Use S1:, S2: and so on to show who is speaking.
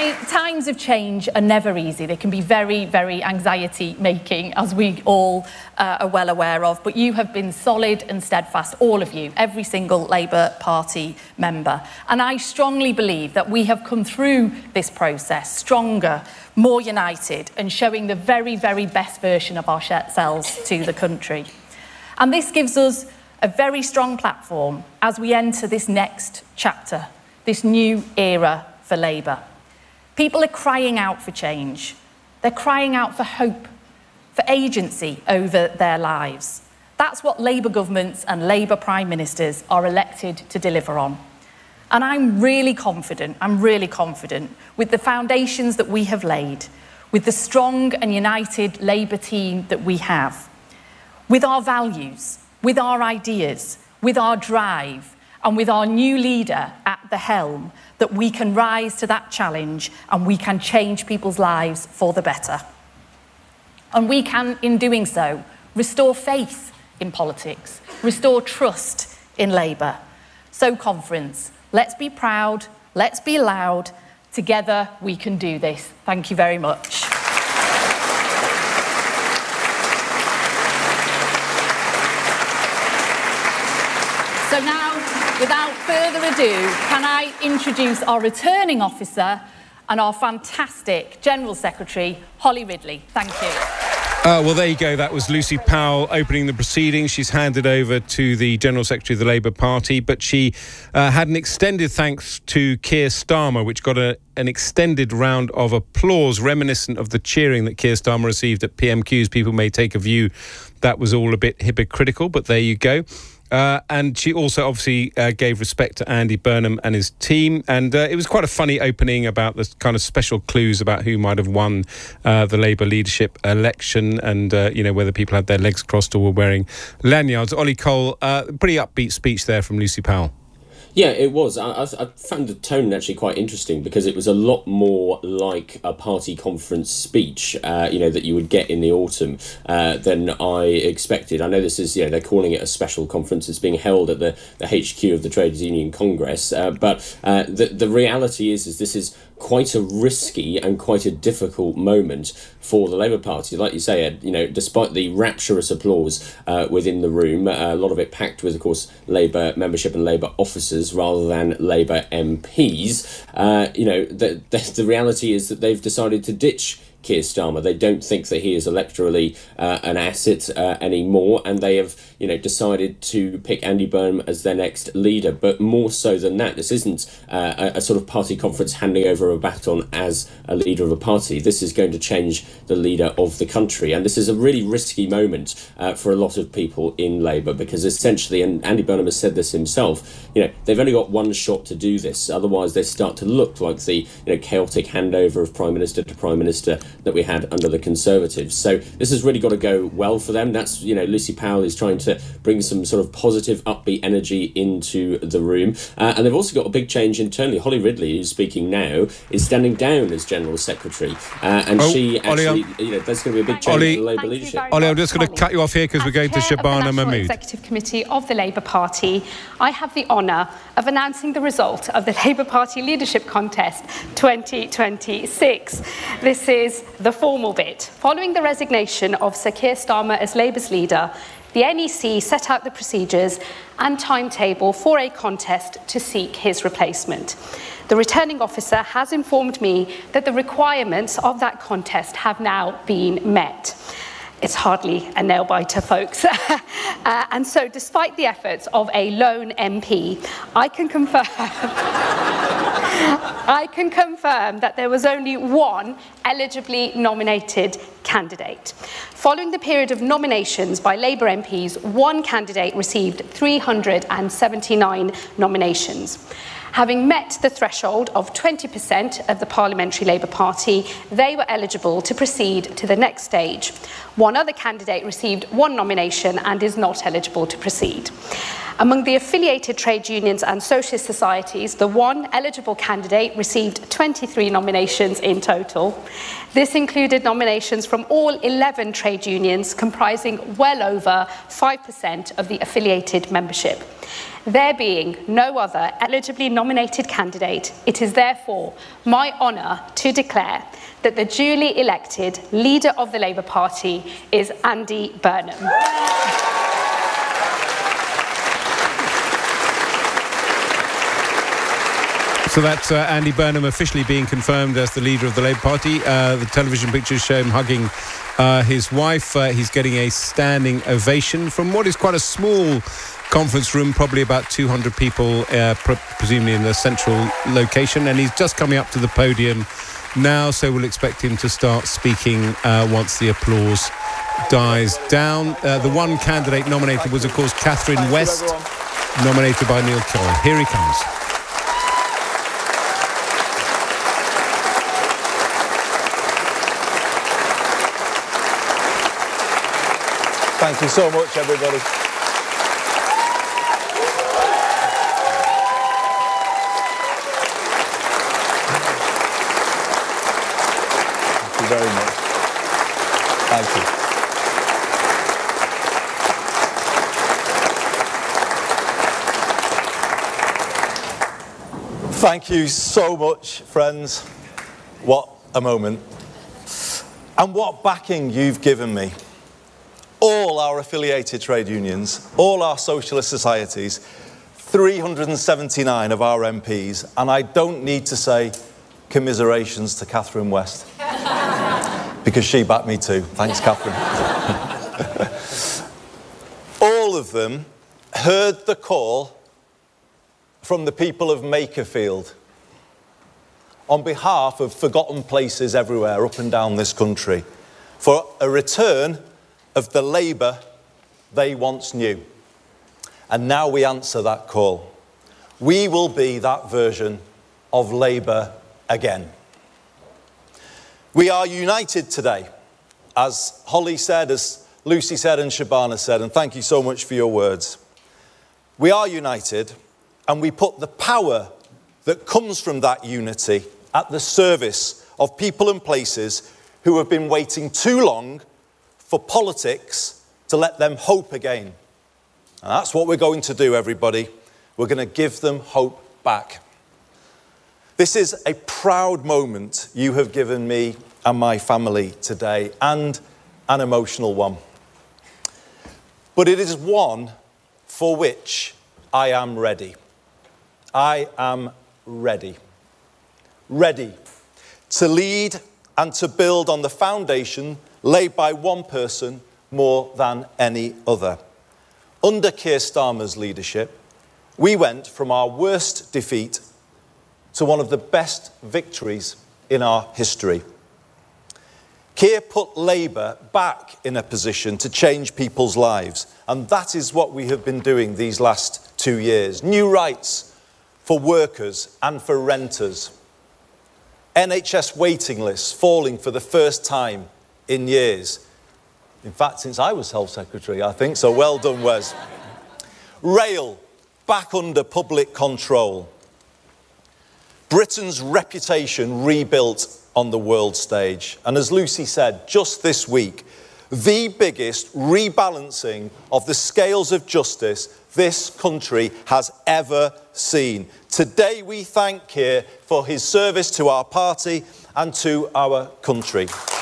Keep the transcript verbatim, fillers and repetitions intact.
S1: times of change are never easy. They can be very, very anxiety-making, as we all uh, are well aware of. But you have been solid and steadfast, all of you, every single Labour Party member. And I strongly believe that we have come through this process stronger, more united, and showing the very, very best version of ourselves to the country. And this gives us a very strong platform as we enter this next chapter, this new era for Labour. People are crying out for change. They're crying out for hope, for agency over their lives. That's what Labour governments and Labour Prime Ministers are elected to deliver on. And I'm really confident, I'm really confident with the foundations that we have laid, with the strong and united Labour team that we have, with our values, with our ideas, with our drive, and with our new leader at the helm, that we can rise to that challenge and we can change people's lives for the better. And we can, in doing so, restore faith in politics, restore trust in Labour. So, conference, let's be proud, let's be loud. Together we can do this. Thank you very much. So now, without further ado, can I introduce our returning officer and our fantastic General Secretary, Holly Ridley. Thank you.
S2: Uh, well, there you go. That was Lucy Powell opening the proceedings. She's handed over to the General Secretary of the Labour Party, but she uh, had an extended thanks to Keir Starmer, which got a, an extended round of applause reminiscent of the cheering that Keir Starmer received at P M Qs. People may take a view that was all a bit hypocritical, but there you go. Uh, and she also obviously uh, gave respect to Andy Burnham and his team. And uh, it was quite a funny opening about the kind of special clues about who might have won uh, the Labour leadership election and, uh, you know, whether people had their legs crossed or were wearing lanyards. Ollie Cole, uh, pretty upbeat speech there from Lucy Powell.
S3: Yeah, it was. I, I found the tone actually quite interesting because it was a lot more like a party conference speech, uh, you know, that you would get in the autumn uh, than I expected. I know this is, you know, they're calling it a special conference. It's being held at the, the H Q of the Trade Union Congress. Uh, but uh, the, the reality is, is this is quite a risky and quite a difficult moment for the Labour Party. Like you say, Ed, you know, despite the rapturous applause uh, within the room, uh, a lot of it packed with, of course, Labour membership and Labour officers rather than Labour M Ps, uh, you know, the, the, the reality is that they've decided to ditch Keir Starmer. They don't think that he is electorally uh, an asset uh, anymore, and they have, you know, decided to pick Andy Burnham as their next leader. But more so than that, this isn't uh, a, a sort of party conference handing over a baton as a leader of a party. This is going to change the leader of the country, and this is a really risky moment uh, for a lot of people in Labour, because essentially, and Andy Burnham has said this himself, you know, they've only got one shot to do this. Otherwise, they start to look like the, you know, chaotic handover of Prime Minister to Prime Minister that we had under the Conservatives. So this has really got to go well for them. That's, you know, Lucy Powell is trying to bring some sort of positive, upbeat energy into the room. Uh, and they've also got a big change internally. Holly Ridley, who's speaking now, is standing down as General Secretary. Uh, and oh, she actually, Ollie, you know, there's going to be a big change Ollie, in the Labour leadership.
S2: Ollie, I'm just going to cut you off here because we're going to Shabana Mahmood.
S4: As Executive Committee of the Labour Party, I have the honour of announcing the result of the Labour Party Leadership Contest twenty twenty-six. This is the formal bit. Following the resignation of Sir Keir Starmer as Labour's leader, the N E C set out the procedures and timetable for a contest to seek his replacement. The returning officer has informed me that the requirements of that contest have now been met. It's hardly a nail-biter, folks. uh, and so, despite the efforts of a lone M P, I can confirm I can confirm that there was only one eligibly nominated candidate. Following the period of nominations by Labour M Ps, one candidate received three hundred seventy-nine nominations. Having met the threshold of twenty percent of the Parliamentary Labour Party, they were eligible to proceed to the next stage. One other candidate received one nomination and is not eligible to proceed. Among the affiliated trade unions and socialist societies, the one eligible candidate received twenty-three nominations in total. This included nominations from all eleven trade unions, comprising well over five percent of the affiliated membership. There being no other eligibly nominated candidate, it is therefore my honour to declare that the duly elected leader of the Labour Party is Andy Burnham.
S2: So that's uh, Andy Burnham officially being confirmed as the leader of the Labour Party. Uh, the television pictures show him hugging uh, his wife. Uh, he's getting a standing ovation from what is quite a small conference room, probably about two hundred people, uh, pre presumably in the central location. And he's just coming up to the podium now, so we'll expect him to start speaking uh, once the applause dies down. Uh, the one candidate nominated was, of course, Catherine West, nominated by Neil Coyle. Here he comes.
S5: Thank you so much, everybody. Thank you very much. Thank you. Thank you so much, friends. What a moment. And what backing you've given me. All our affiliated trade unions, all our socialist societies, three hundred seventy-nine of our M Ps, and I don't need to say commiserations to Catherine West, because she backed me too. Thanks, Catherine. All of them heard the call from the people of Makerfield on behalf of forgotten places everywhere up and down this country for a return of the Labour they once knew. And now we answer that call. We will be that version of Labour again. We are united today, as Holly said, as Lucy said and Shabana said, and thank you so much for your words. We are united, and we put the power that comes from that unity at the service of people and places who have been waiting too long for politics to let them hope again. And that's what we're going to do, everybody. We're going to give them hope back. This is a proud moment you have given me and my family today, and an emotional one. But it is one for which I am ready. I am ready. Ready to lead and to build on the foundation laid by one person more than any other. Under Keir Starmer's leadership, we went from our worst defeat to one of the best victories in our history. Keir put Labour back in a position to change people's lives, and that is what we have been doing these last two years. New rights for workers and for renters. N H S waiting lists falling for the first time in years. In fact, since I was Health Secretary, I think, so well done, Wes. Rail, back under public control. Britain's reputation rebuilt on the world stage. And as Lucy said, just this week, the biggest rebalancing of the scales of justice this country has ever seen. Today we thank Keir for his service to our party and to our country.